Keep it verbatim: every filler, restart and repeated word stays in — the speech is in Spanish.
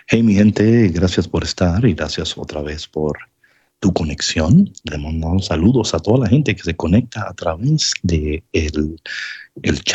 Hey, mi gente, gracias por estar y gracias otra vez por tu conexión. Le mandamos saludos a toda la gente que se conecta a través de el, el